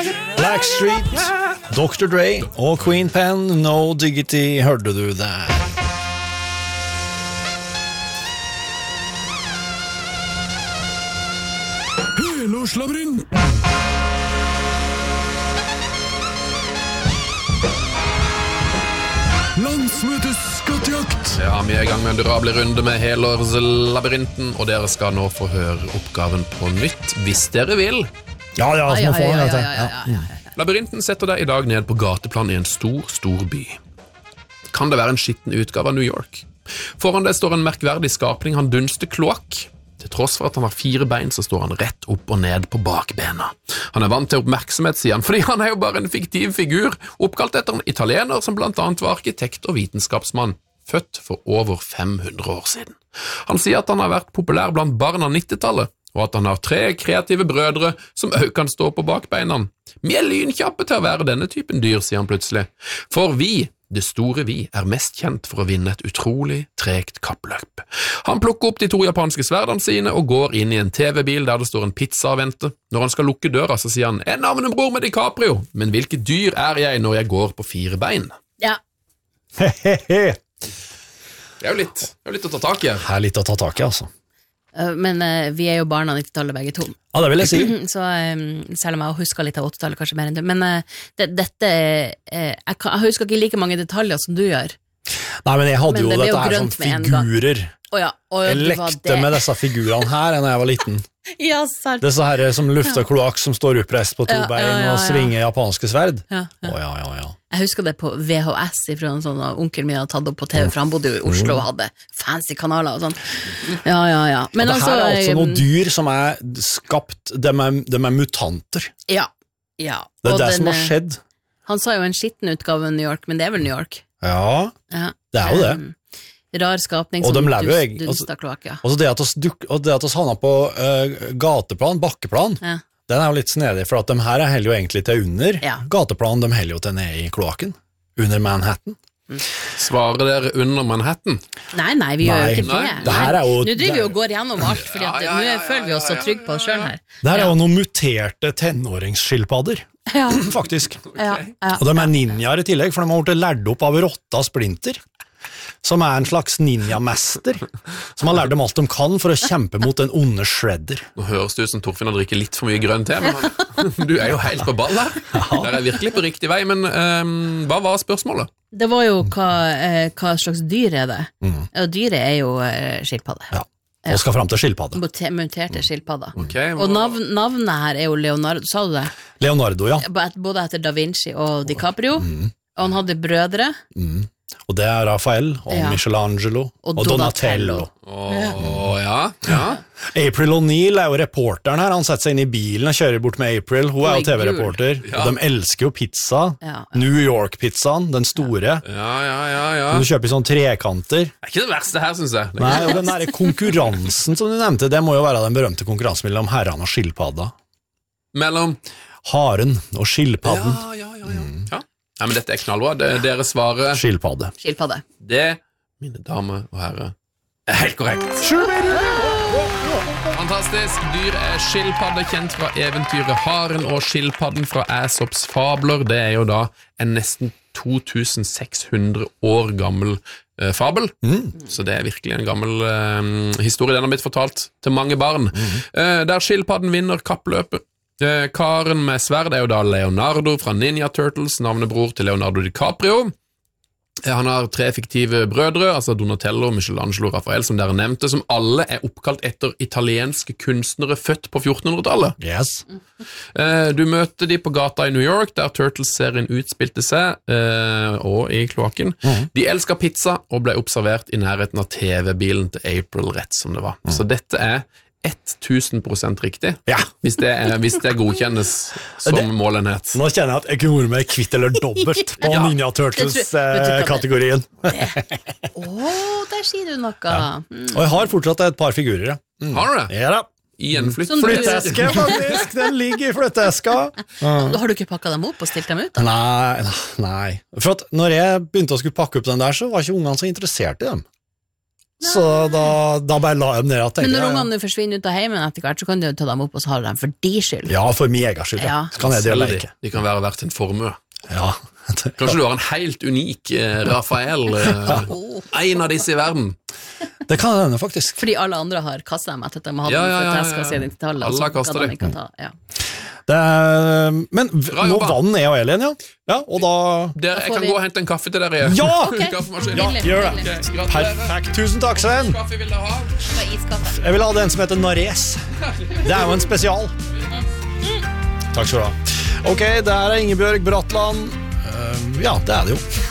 Blackstreet, Dr. Dre og Queen Pen, No Diggity, hørte du der. Helårslabyrint. Landsmøtes skattejakt. Ja, vi er i gang med en durabel runde med helårslabyrinten, og dere skal nå få høre oppgaven på nytt, hvis dere vil. Ja, så må få den, vet du. Labyrinten setter deg i dag ned på gateplan i en stor by. Kan det være en skitten utgave av New York? Foran deg står en merkverdig skapning, han dunster kloakk. Til tross for at han har 4 bein, så står han rett opp og ned på bakbena. Han er vant til oppmerksomhet, sier han, fordi han er jo bare en fiktiv figur, oppkalt etter en italiener som blant annet var arkitekt og vitenskapsmann, født for over 500 år siden. Han sier at han har vært populær blant barn av 90-tallet, og at han har 3 kreative brødre som også kan stå på bakbeina. Vi er lynkjappe til å være denne typen dyr, sier han plutselig. For vi, det store vi, er mest kjent for å vinne et utrolig tregt kappløp. Han plukker opp de 2 japanske sverdene sine og går inn i en TV-bil der det står en pizza og venter. Når han skal lukke døra, så sier han, «Jeg er navnebror med DiCaprio, men hvilket dyr er jeg når jeg går på 4 bein?» Ja. Hehehe. Det er jo litt å ta tak i. Her er litt å ta tak i, altså. Men vi er jo barna av 90-tallet begge to. Ja, det vil jeg si. Så selv om jeg husker litt av 80-tallet, kanskje mer enn det. Men dette jeg husker ikke like mange detaljer som du gjør. Nei, men jeg hadde Men jo det ble dette jo her som grønt med en gang. figurer. Jeg det var lekte med disse figurene her da jeg var liten. Ja, sant. Disse her som lufter kloakk, som står oppreist på 2 bein og svinger japanske sverd. Ja. Ja. Jeg husker det på VHS fra en sånn onkel min hadde tatt opp på TV, for han bodde jo i Oslo og hadde fancy kanaler og sånn. Ja. Men det her er altså noen dyr som er skapt, de er mutanter. Ja. Det er det som har skjedd. Han sa jo en skitten utgave av New York, men det er vel New York? Ja, det er jo det. Rar skapning og som dunster kloakk, ja. Og det at oss havnet på gateplan, bakkeplan, den er jo litt snedig, for at de her heller jo egentlig til under gateplan, de heller jo til nede i kloakken, under Manhattan. Svarer dere under Manhattan? Nei, vi gjør jo ikke det. Det her er jo, nå driver vi og går gjennom alt, fordi nå føler vi oss så trygge på oss selv her. Det her er jo noen muterte tenåringsskilpadder, faktisk. Og de er ninjaer i tillegg, for de har vært lært opp av Rotta Splinter, som er en slags ninjamester, som har lært dem alt de kan for å kjempe mot den onde Shredder. Nå høres det ut som Torfinn har drikket litt for mye grønn te, men du er jo helt på ball her. Der er virkelig på riktig vei, men hva var spørsmålet? Det var jo hva slags dyr er det? Og dyret er jo skilpadde. Ja, og skal frem til skilpadde. Muterte skilpadder. Okay, og navnet her er jo Leonardo, sa du det? Leonardo, ja. Både etter Da Vinci og DiCaprio, og han hadde brødre. Og det er Raphael, og Michelangelo, og Donatello. April O'Neil er jo reporteren her, han setter seg inn i bilen og kjører bort med April, hun er jo TV-reporter, og de elsker jo pizza, New York-pizzaen, den store. Du kjøper i sånne trekanter. Det er ikke det verste her, synes jeg. Nei, og den der konkurransen som du nevnte, det må jo være den berømte konkurransen mellom herren og skilpadda. Mellom? Haren og skilpadden. Ja, men dette er knallbra. Dere svarer skilpadde. Det, mine damer og herrer, er helt korrekt. Fantastisk. Dyr er skilpadde, kjent fra eventyret Haren og skilpadden fra Aesops fabler. Det er jo da en nesten 2600 år gammel fabel. Så det er virkelig en gammel historie. Den har blitt fortalt til mange barn. Der skilpadden vinner kappløpet. Karen med sverd er jo da Leonardo fra Ninja Turtles, navnebror til Leonardo DiCaprio. Han har 3 fiktive brødre, altså Donatello, Michelangelo og Raphael, som dere nevnte, som alle er oppkalt etter italienske kunstnere født på 1400-tallet. Yes. Du møter de på gata i New York, der Turtles-serien utspilte seg, og i kloakken. De elsker pizza og ble observert i nærheten av TV-bilen til April, rett som det var. Så dette er 1000% riktig, hvis det godkjennes som målenhet. Nå kjenner jeg at jeg kunne vært med kvitt eller dobbelt på Ninja Turtles-kategorien. Der sier du noe. Og jeg har fortsatt et par figurer. Har du det? Ja da. I en flytteeske, faktisk. Den ligger i flytteeska. Har du ikke pakket dem opp og stilt dem ut? Da? Nei. For at når jeg begynte å skulle pakke opp den der, så var ikke ungene så interessert i dem. Så da bare la jeg dem ned. Men når ungene forsvinner ut av heimen etter hvert, så kan du ta dem opp og så ha dem for de skyld. Ja, for min egen skyld. Ja. Så kan jeg det leke. De kan være verdt en formue. Ja. Kanskje du har en helt unik Rafael, en av disse i verden. Det kan jeg denne faktisk. Fordi alle andre har kastet dem etter at de har hatt den for teska siden til tallet. Alle har kastet det. Men nå vann er jo Elin, ja, og da... Jeg kan gå og hente en kaffe til dere. Ja! Kaffemaskin. Ja, gjør det. Perfekt, tusen takk, Sven. Kaffe vil dere ha? Jeg vil ha den som heter Nares. Det er jo en spesial. Takk skal du ha. Ok, det her er Ingebjørg Bratland. Ja, det er det jo.